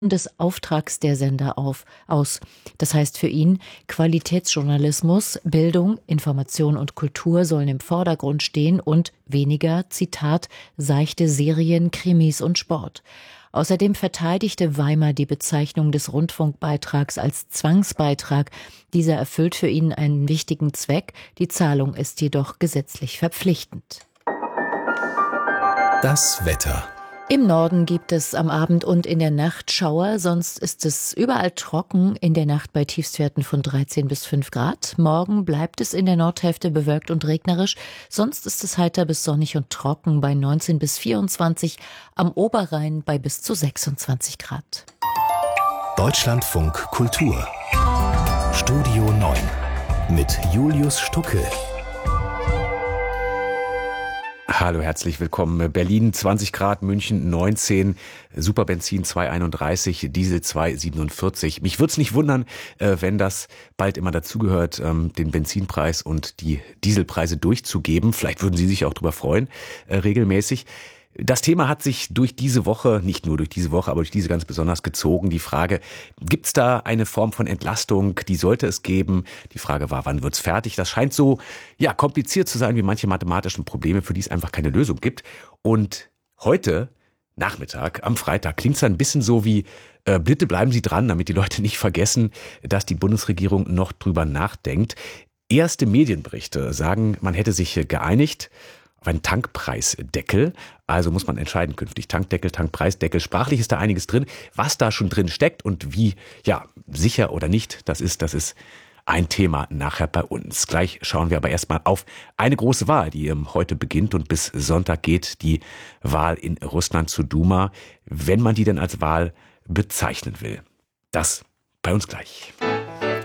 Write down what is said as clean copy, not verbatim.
des Auftrags der Sender aus. Das heißt für ihn, Qualitätsjournalismus, Bildung, Information und Kultur sollen im Vordergrund stehen und weniger, Zitat, seichte Serien, Krimis und Sport. Außerdem verteidigte Weimer die Bezeichnung des Rundfunkbeitrags als Zwangsbeitrag. Dieser erfüllt für ihn einen wichtigen Zweck, die Zahlung ist jedoch gesetzlich verpflichtend. Das Wetter. Im Norden gibt es am Abend und in der Nacht Schauer, sonst ist es überall trocken, in der Nacht bei Tiefstwerten von 13 bis 5 Grad. Morgen bleibt es in der Nordhälfte bewölkt und regnerisch, sonst ist es heiter bis sonnig und trocken bei 19 bis 24, am Oberrhein bei bis zu 26 Grad. Deutschlandfunk Kultur. Studio 9 mit Julius Stucke. Hallo, herzlich willkommen. Berlin 20 Grad, München 19, Superbenzin 2,31, Diesel 2,47. Mich würde es nicht wundern, wenn das bald immer dazugehört, den Benzinpreis und die Dieselpreise durchzugeben. Vielleicht würden Sie sich auch drüber freuen, regelmäßig. Das Thema hat sich durch diese Woche, nicht nur durch diese Woche, aber durch diese ganz besonders gezogen. Die Frage, gibt es da eine Form von Entlastung? Die sollte es geben. Die Frage war, wann wird's fertig? Das scheint so kompliziert zu sein wie manche mathematischen Probleme, für die es einfach keine Lösung gibt. Und heute Nachmittag, am Freitag, klingt's dann ein bisschen so wie, bitte bleiben Sie dran, damit die Leute nicht vergessen, dass die Bundesregierung noch drüber nachdenkt. Erste Medienberichte sagen, man hätte sich geeinigt auf einen Tankpreisdeckel. Also muss man entscheiden künftig. Tankdeckel, Tankpreisdeckel. Sprachlich ist da einiges drin. Was da schon drin steckt und wie, sicher oder nicht, das ist ein Thema nachher bei uns. Gleich schauen wir aber erstmal auf eine große Wahl, die heute beginnt und bis Sonntag geht. Die Wahl in Russland zur Duma, wenn man die denn als Wahl bezeichnen will. Das bei uns gleich.